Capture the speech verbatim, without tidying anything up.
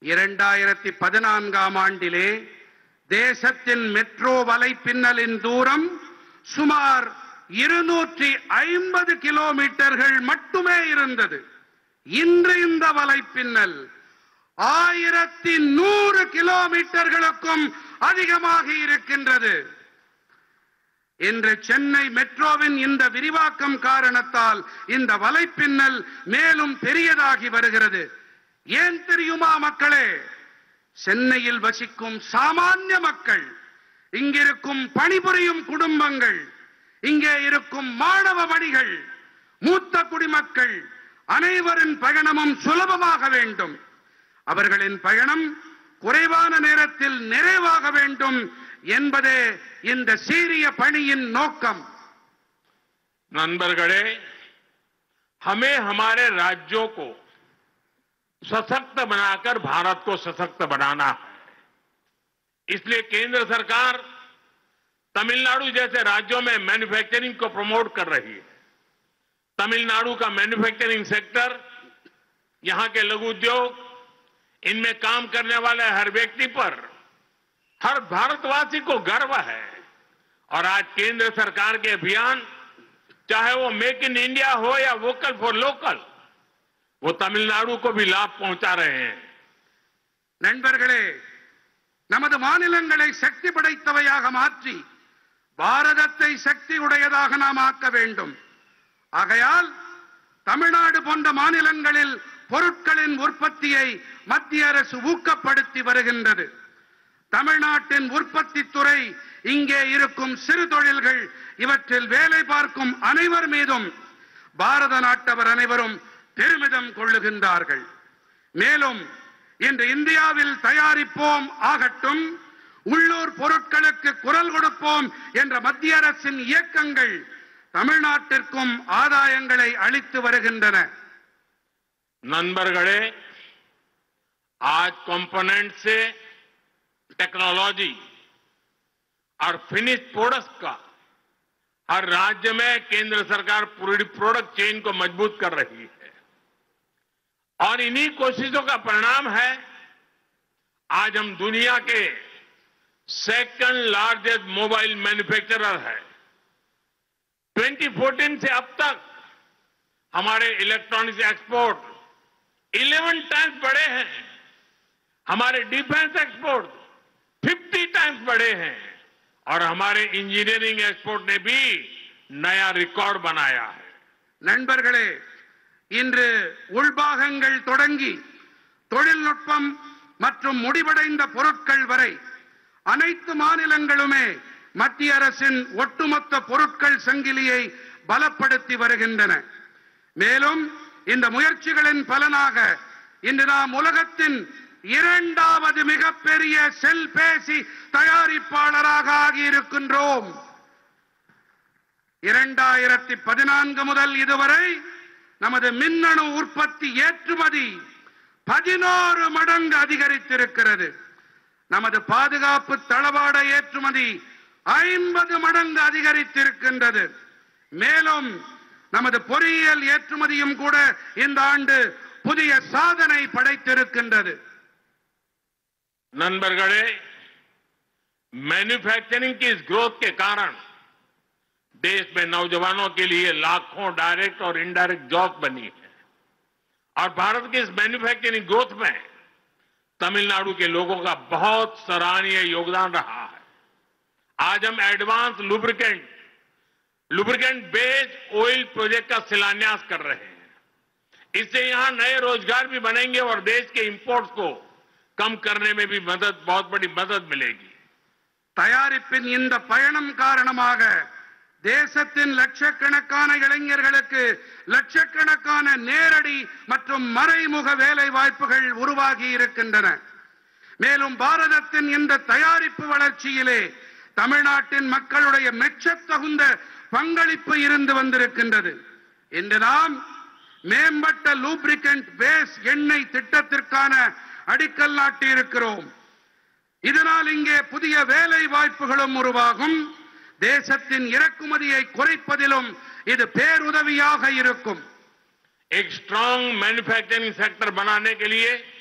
இரண்டாயிரத்தி பதினான்காம் ஆண்டிலே தேசத்தின் மெட்ரோ வலைப்பின்னலின் தூரம் சுமார் இருநூற்றி ஐம்பது கிலோமீட்டர்கள் மட்டுமே இருந்தது. இன்று இந்த வலைப்பின்னல் ஆயிரத்தி நூறு கிலோமீட்டர்களுக்கும் அதிகமாக இருக்கின்றது. இன்று சென்னை மெட்ரோவின் இந்த விரிவாக்கம் காரணத்தால் இந்த வலைப்பின்னல் மேலும் பெரியதாகி வருகிறது. ஏன் தெரியுமா மக்களே? சென்னையில் வசிக்கும் சாமானிய மக்கள், இங்கிருக்கும் பணிபுரியும் குடும்பங்கள், இங்கே இருக்கும் மாணவ மணிகள், மூத்த குடிமக்கள் அனைவரின் பயணமும் சுலபமாக வேண்டும். அவர்களின் பயணம் குறைவான நேரத்தில் நிறைவாக வேண்டும் என்பதே இந்த சீரிய பணியின் நோக்கம். नंबरगढ़े हमें हमारे राज्यों को सशक्त बनाकर भारत को सशक्त बनाना है. इसलिए केंद्र सरकार तमिलनाडु जैसे राज्यों में मैन्युफैक्चरिंग को प्रमोट कर रही है. तमिलनाडु का मैन्युफैक्चरिंग सेक्टर, यहां के लघु उद्योग, इनमें काम करने वाले हर व्यक्ति पर हर भारतवासी को गर्व है. और आज केंद्र सरकार के अभियान, चाहे वो मेक इन इंडिया हो या वोकल फॉर लोकल, वो तमिलनाडु को भी लाभ पहुंचा रहे हैं. நண்பர்களே, நமது மாநிலங்களை சக்தி படைத்தவையாக மாற்றி பாரதத்தை சக்தி உடையதாக நாம் ஆக்க வேண்டும். ஆகையால் தமிழ்நாடு போன்ற மாநிலங்களில் பொருட்களின் உற்பத்தியை மத்திய அரசு ஊக்கப்படுத்தி வருகின்றது. தமிழ்நாட்டின் உற்பத்தி துறை, இங்கே இருக்கும் சிறு தொழில்கள், இவற்றில் வேலை பார்க்கும் அனைவர் மீதும் பாரத நாட்டவர் அனைவரும் பெருமிதம் கொள்ளுகின்றார்கள். மேலும் இன்று இந்தியாவில் தயாரிப்போம் ஆகட்டும், உள்ளூர் பொருட்களுக்கு குரல் கொடுப்போம் என்ற மத்திய அரசின் இயக்கங்கள் தமிழ்நாட்டிற்கும் ஆதாயங்களை அளித்து வருகின்றன. नंबरगढ़े आज कंपोनेंट से टेक्नोलॉजी और फिनिश प्रोडक्ट्स का हर राज्य में केंद्र सरकार पूरी प्रोडक्ट चेन को मजबूत कर रही है. और इन्हीं कोशिशों का परिणाम है आज हम दुनिया के सेकंड लार्जेस्ट मोबाइल मैन्युफैक्चरर है. ट्वेंटी फोर्टीन से अब तक हमारे इलेक्ट्रॉनिक्स एक्सपोर्ट इलेवन टाइम्स बढ़े हैं. हमारे डिफेंस एक्सपोर्ट फिफ्टी टाइम्स बढ़े हैं. और हमारे इंजीनियरिंग एक्सपोर्ट ने भी नया रिकॉर्ड बनाया है. நண்பர்களே, இன்று உள்பாகங்கள் தொடங்கி தொழில்நுட்பம் மற்றும் முடிவடைந்த பொருட்கள் வரை அனைத்து மாநிலங்களுமே மத்திய அரசின் ஒட்டுமொத்த பொருட்கள் சங்கிலியை பலப்படுத்தி வருகின்றன. மேலும் இந்த முயற்சிகளின் பலனாக இன்று நாம் உலகத்தின் இரண்டாவது மிகப்பெரிய செல்பேசி தயாரிப்பாளராக ஆகியிருக்கின்றோம். இரண்டாயிரத்தி பதினான்கு முதல் இதுவரை நமது மின்னணு உற்பத்தி ஏற்றுமதி பதினோரு மடங்கு அதிகரித்திருக்கிறது. நமது பாதுகாப்பு தளவாட ஏற்றுமதி ஐம்பது மடங்கு அதிகரித்திருக்கின்றது. மேலும் நமது பொறியியல் ஏற்றுமதியும் கூட இந்த ஆண்டு புதிய சாதனை படைத்திருக்கின்றது. नंबरगढ़े मैन्युफैक्चरिंग की इस ग्रोथ के कारण देश में नौजवानों के लिए लाखों डायरेक्ट और इनडायरेक्ट जॉब बनी है. और भारत की इस मैन्युफैक्चरिंग ग्रोथ में तमिलनाडु के लोगों का बहुत सराहनीय योगदान रहा है. आज हम advance lubricant lubricant based oil project का शिलान्यास कर रहे हैं. इससे यहां नए रोजगार भी बनेंगे और देश के इंपोर्ट्स को कम करने में भी मदद बहुत बड़ी मदद मिलेगी. தயாரிப்பின் இந்த பயணம் காரணமாக தேசத்தின் லட்சக்கணக்கான இளைஞர்களுக்கு லட்சக்கணக்கான நேரடி மற்றும் மறைமுக வேலை வாய்ப்புகள் உருவாகி இருக்கின்றன. மேலும் பாரதத்தின் இந்த தயாரிப்பு வளர்ச்சியிலே தமிழ்நாட்டின் மக்களுடைய மெச்சத்தகுந்த பங்களிப்பு இருந்து வந்திருக்கின்றது. இன்று நாம் மேம்பட்ட லூப்ரிகன்ட் பேஸ் எண்ணெய் திட்டத்திற்கான அடிக்கல் நாட்டி இருக்கிறோம். இதனால் இங்கே புதிய வேலை வாய்ப்புகளும் உருவாகும். தேசத்தின் இறக்குமதியை குறைப்பதிலும் இது பேருதவியாக இருக்கும். एक स्ट्रांग मैन्युफैक्चरिंग सेक्टर बनाने के लिए